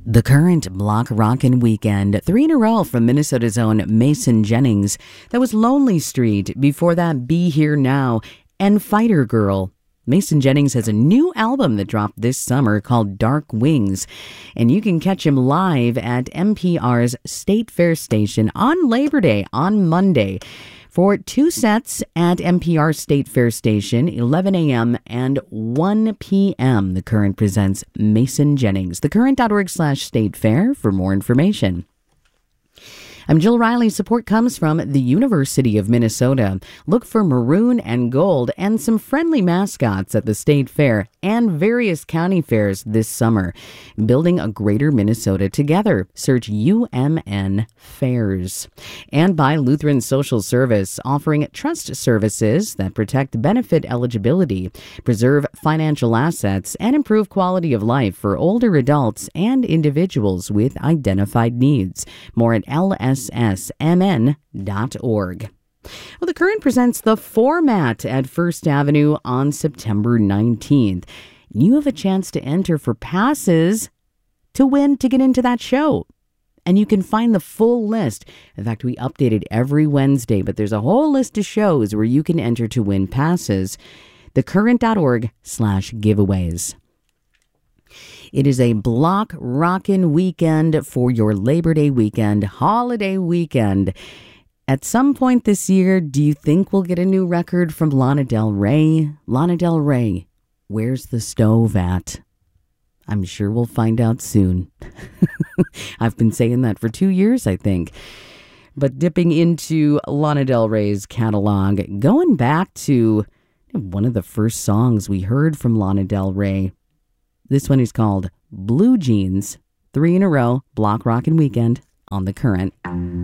The Current Block Rockin' Weekend, 3 in a row from Minnesota's own Mason Jennings. That was Lonely Street, before that Be Here Now, and Fighter Girl. Mason Jennings has a new album that dropped this summer called Dark Wings, and you can catch him live at NPR's State Fair station on Labor Day, on Monday, for 2 sets at NPR State Fair Station, 11 a.m. and 1 p.m. The Current presents Mason Jennings. thecurrent.org/state fair for more information. I'm Jill Riley. Support comes from the University of Minnesota. Look for maroon and gold and some friendly mascots at the State Fair and various county fairs this summer. Building a greater Minnesota together. Search UMN Fairs. And by Lutheran Social Service, offering trust services that protect benefit eligibility, preserve financial assets, and improve quality of life for older adults and individuals with identified needs. More at lssmn.org. Well, the Current presents The Format at First Avenue on September 19th. You have a chance to enter for passes to win to get into that show. And you can find the full list. In fact, we update it every Wednesday, but there's a whole list of shows where you can enter to win passes. thecurrent.org/giveaways. It is a block rockin' weekend for your Labor Day weekend, holiday weekend. At some point this year, do you think we'll get a new record from Lana Del Rey? Lana Del Rey, where's the stove at? I'm sure we'll find out soon. I've been saying that for 2 years, I think. But dipping into Lana Del Rey's catalog, going back to one of the first songs we heard from Lana Del Rey. This one is called Blue Jeans. 3 in a row, block rockin' weekend on The Current.